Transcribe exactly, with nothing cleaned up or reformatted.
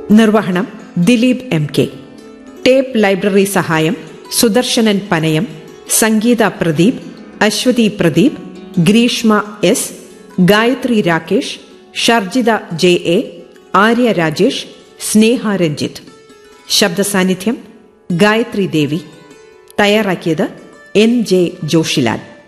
നിർവഹണം Dileep M K. Tape library സഹായം സുദർശനൻ പനയം, സംഗീത Pradeep, Aswathy Pradeep, Greeshma S, Gayathri Rakesh, Sharjitha J A, Arya Rajesh, സ്നേഹ രഞ്ജിത്ത്. ശബ്ദസാന്നിധ്യം ഗായത്രി ദേവി. തയ്യാറാക്കിയത് എൻ ജെ ജോഷിലാൽ.